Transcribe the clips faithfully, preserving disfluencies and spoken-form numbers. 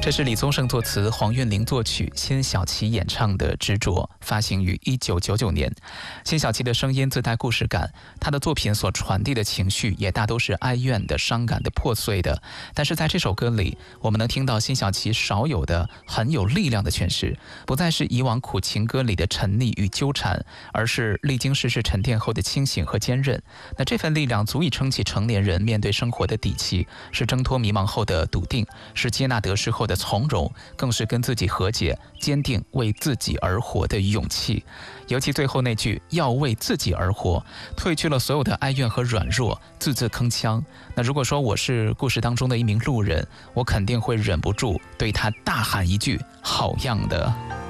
这是李宗盛作词，黄韵玲作曲，辛晓琪演唱的《执着》，发行于一九九九年。辛晓琪的声音自带故事感，她的作品所传递的情绪也大都是哀怨的、伤感的、破碎的。但是在这首歌里，我们能听到辛晓琪少有的很有力量的诠释，不再是以往苦情歌里的沉溺与纠缠，而是历经世事沉淀后的清醒和坚韧。那这份力量足以撑起成年人面对生活的底气，是挣脱迷茫后的笃定，是接纳得失后的从容，更是跟自己和解，坚定为自己而活的勇气。尤其最后那句要为自己而活，褪去了所有的哀怨和软弱，字字铿锵。那如果说我是故事当中的一名路人，我肯定会忍不住对他大喊一句好样的。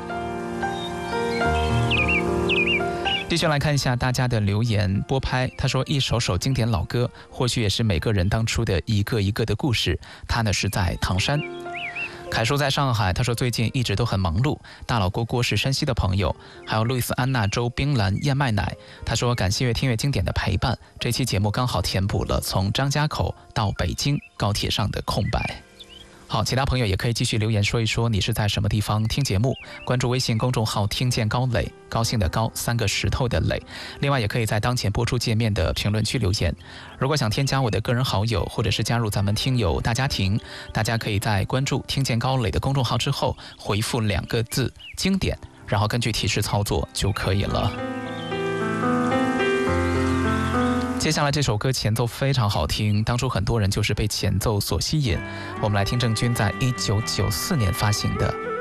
继续来看一下大家的留言播拍，他说一首首经典老歌，或许也是每个人当初的一个一个的故事。他呢是在唐山。凯叔在上海，他说最近一直都很忙碌。大老郭郭是山西的朋友，还有路易斯安那州冰蓝燕麦奶，他说感谢越听越经典的陪伴，这期节目刚好填补了从张家口到北京高铁上的空白。好，其他朋友也可以继续留言说一说你是在什么地方听节目，关注微信公众号听见高磊，高兴的高，三个石头的磊。另外也可以在当前播出界面的评论区留言。如果想添加我的个人好友，或者是加入咱们听友大家庭，大家可以在关注听见高磊的公众号之后回复两个字经典，然后根据提示操作就可以了。接下来这首歌前奏非常好听，当初很多人就是被前奏所吸引。我们来听郑钧在一九九四年发行的